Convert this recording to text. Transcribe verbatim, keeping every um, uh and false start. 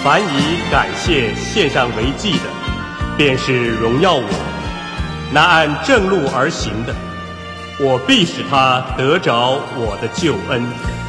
凡以感谢献上为祭的，便是荣耀我；那按正路而行的，我必使他得着我的救恩。